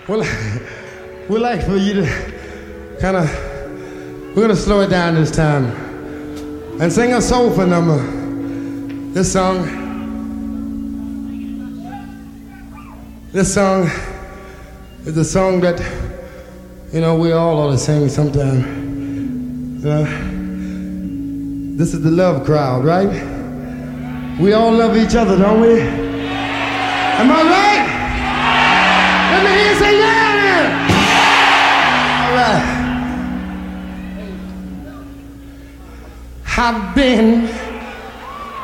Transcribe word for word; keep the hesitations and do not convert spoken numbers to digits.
Well, we'd like for you to kind of, we're going to slow it down this time and sing a soulful number. This song, this song is a song that, you know, we all ought to sing sometime. Uh, this is the love crowd, right? We all love each other, don't we? Am I right? Let me hear you say yeah then. All right. I've been